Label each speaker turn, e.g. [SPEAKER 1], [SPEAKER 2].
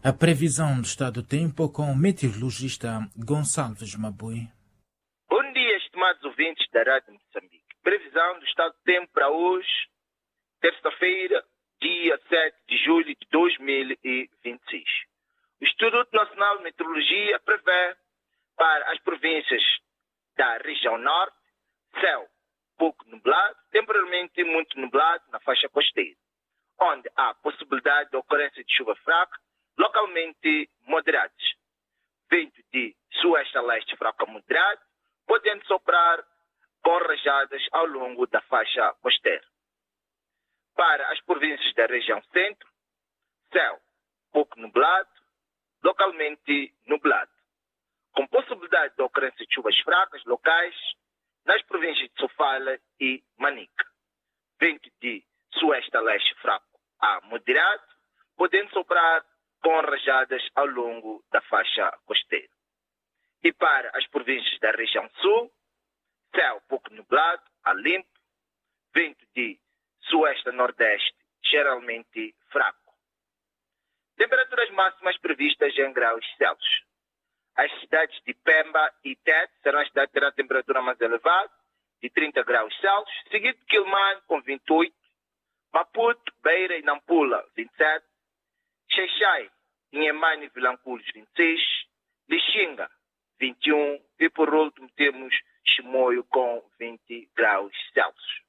[SPEAKER 1] A previsão do estado do tempo com o meteorologista Gonçalves Mabui.
[SPEAKER 2] Bom dia, estimados ouvintes da Rádio Moçambique. Previsão do estado do tempo para hoje, terça-feira, dia 7 de julho de 2026. O Instituto Nacional de Meteorologia prevê para as províncias da região norte, céu pouco nublado, temporariamente muito nublado na faixa costeira, onde há possibilidade de ocorrência de chuva fraca, localmente moderados. Vento de sueste a leste fraco a moderado, podendo soprar com rajadas ao longo da faixa costeira. Para as províncias da região centro, céu pouco nublado, localmente nublado, com possibilidade de ocorrência de chuvas fracas locais nas províncias de Sofala e Manica. Vento de sueste a leste fraco a moderado, podendo soprar com rajadas ao longo da faixa costeira. E para as províncias da região sul, céu pouco nublado a limpo, vento de sueste a nordeste geralmente fraco. Temperaturas máximas previstas em graus Celsius. As cidades de Pemba e Tete serão as cidades que terão a temperatura mais elevada, de 30 graus Celsius, seguido de Quilmane com 28, Maputo, Beira e Nampula, 27, Xai-Xai, Inhemane e Vilanculos, 26, Lixinga, 21 e por último temos Chimoio com 20 graus Celsius.